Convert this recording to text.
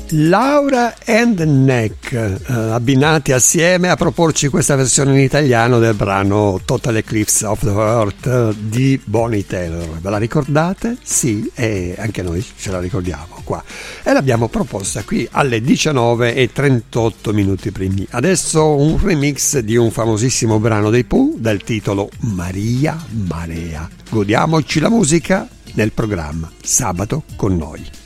Laura and Neck, abbinati assieme a proporci questa versione in italiano del brano Total Eclipse of the Heart di Bonnie Taylor. Ve la ricordate? Sì, e anche noi ce la ricordiamo qua. E l'abbiamo proposta qui alle 19:38 primi. Adesso un remix di un famosissimo brano dei Pooh dal titolo Maria Marea. Godiamoci la musica nel programma Sabato con noi.